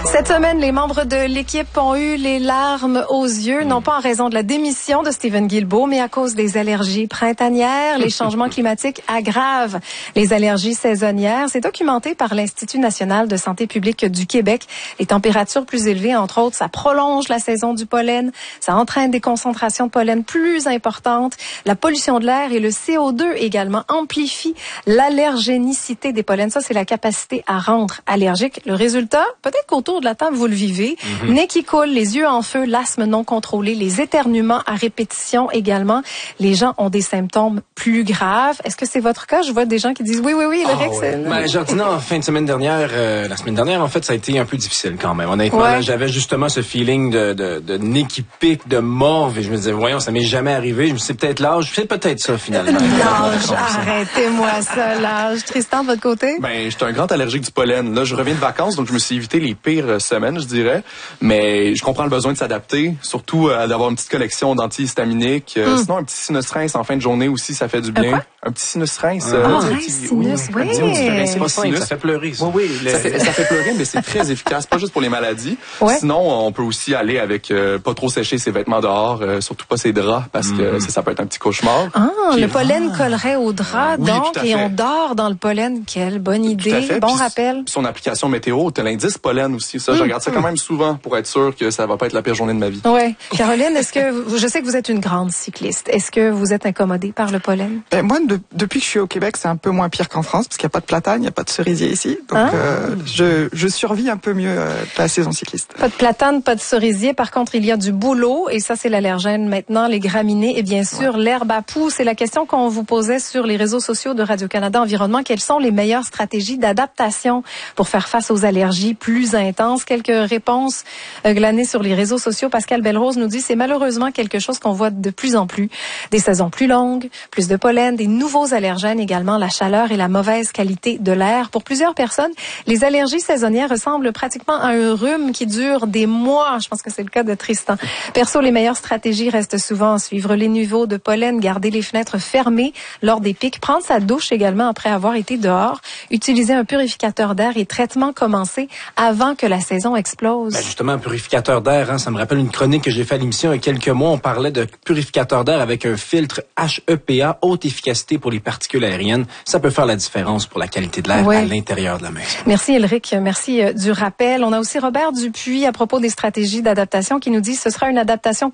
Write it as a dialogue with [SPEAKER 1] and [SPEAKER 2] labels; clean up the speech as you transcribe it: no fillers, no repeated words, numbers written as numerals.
[SPEAKER 1] Cette semaine, les membres de l'équipe ont eu les larmes aux yeux, non pas en raison de la démission de Stephen Guilbeault, mais à cause des allergies printanières. Les changements climatiques aggravent les allergies saisonnières. C'est documenté par l'Institut national de santé publique du Québec. Les températures plus élevées, entre autres, ça prolonge la saison du pollen, ça entraîne des concentrations de pollen plus importantes. La pollution de l'air et le CO2 également amplifient l'allergénicité des pollens. Ça, c'est la capacité à rendre allergique. Le résultat, peut-être qu'autour de la table, vous le vivez. Nez qui coule, les yeux en feu, l'asthme non contrôlé, les éternuements à répétition également. Les gens ont des symptômes plus graves. Est-ce que c'est votre cas? Je vois des gens qui disent oui,
[SPEAKER 2] Jardina, en fin de semaine dernière, la semaine dernière, en fait, ça a été un peu difficile quand même. Honnêtement, là, j'avais justement ce feeling de nez qui pique, de morve, et je me disais, voyons, ça m'est jamais arrivé. Je me suis peut-être l'âge, c'est peut-être ça finalement.
[SPEAKER 1] L'âge, arrêtez-moi ça, l'âge. Tristan, de votre côté?
[SPEAKER 3] Ben, j'étais un grand allergique du pollen. Là, je reviens de vacances, donc je me suis évité les pires semaines, je dirais. Mais je comprends le besoin de s'adapter, surtout d'avoir une petite collection d'antihistaminiques. Sinon, un petit sinus rince en fin de journée aussi, ça fait du bien. Un petit sinus rince.
[SPEAKER 1] Sinus,
[SPEAKER 2] Ça fait pleurer, ça.
[SPEAKER 3] Oui, ça fait pleurer, mais c'est très efficace, pas juste pour les maladies.
[SPEAKER 1] Ouais.
[SPEAKER 3] Sinon, on peut aussi aller avec pas trop sécher ses vêtements dehors, surtout pas ses draps, parce que ça peut être un petit cauchemar.
[SPEAKER 1] Le pollen collerait au drap, donc, et on dort dans le pollen. Quelle bonne idée. Bon rappel.
[SPEAKER 3] Son application météo, t'as l'indice pollen aussi. Ça, je regarde ça quand même souvent pour être sûr que ça va pas être la pire journée de ma vie.
[SPEAKER 1] Ouais. Caroline, je sais que vous êtes une grande cycliste. Est-ce que vous êtes incommodée par le pollen?
[SPEAKER 4] Moi, depuis que je suis au Québec, c'est un peu moins pire qu'en France, parce qu'il n'y a pas de platane, il n'y a pas de cerisier ici. Donc, je survis un peu mieux la saison cycliste.
[SPEAKER 1] Pas de platane, pas de cerisier. Par contre, il y a du bouleau, et ça, c'est l'allergène maintenant, les graminées, et bien sûr, l'herbe à poux. C'est la question qu'on vous posait sur les réseaux sociaux de Radio-Canada Environnement. Quelles sont les meilleures stratégies d'adaptation pour faire face aux allergies plus intenses? Quelques réponses glanées sur les réseaux sociaux. Pascal Belrose nous dit, c'est malheureusement quelque chose qu'on voit de plus en plus. Des saisons plus longues, plus de pollen, des nouveaux allergènes également, la chaleur et la mauvaise qualité de l'air. Pour plusieurs personnes, les allergies saisonnières ressemblent pratiquement à un rhume qui dure des mois. Je pense que c'est le cas de Tristan. Perso, les meilleures stratégies restent souvent suivre les niveaux de pollen, garder les fenêtres fermées lors des pics, prendre sa douche également après avoir été dehors, utiliser un purificateur d'air et traitement commencé avant que la saison explose.
[SPEAKER 2] Ben justement, un purificateur d'air, ça me rappelle une chronique que j'ai fait à l'émission il y a quelques mois. On parlait de purificateur d'air avec un filtre HEPA, haute efficacité pour les particules aériennes. Ça peut faire la différence pour la qualité de l'air à l'intérieur de la maison.
[SPEAKER 1] Merci Elric, merci du rappel. On a aussi Robert Dupuis à propos des stratégies d'adaptation qui nous dit ce sera une adaptation